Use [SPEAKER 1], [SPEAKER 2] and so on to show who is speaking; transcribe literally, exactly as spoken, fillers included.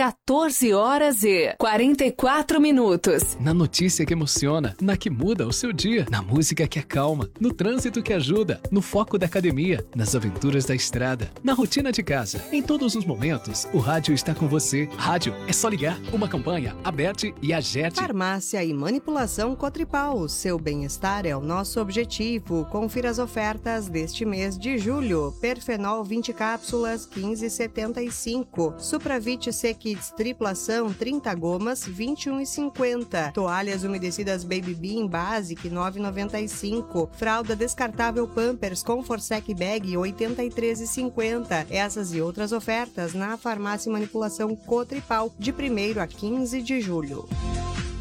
[SPEAKER 1] quatorze horas e quarenta e quatro minutos.
[SPEAKER 2] Na notícia que emociona, na que muda o seu dia, na música que acalma, no trânsito que ajuda, no foco da academia, nas aventuras da estrada, na rotina de casa. Em todos os momentos, o rádio está com você. Rádio é só ligar. Uma campanha, Aberte e Agerte.
[SPEAKER 3] Farmácia e Manipulação Cotripal. Seu bem-estar é o nosso objetivo. Confira as ofertas deste mês de julho. Perfenol vinte cápsulas, quinze e setenta e cinco. Supravit C Kids Triplação, trinta gomas, vinte e um e cinquenta. Toalhas umedecidas Baby Bean Basic, nove e noventa e cinco. Fralda descartável Pampers com Forsec Bag, oitenta e três e cinquenta. Essas e outras ofertas na Farmácia e Manipulação Cotripal, de primeiro a quinze de julho.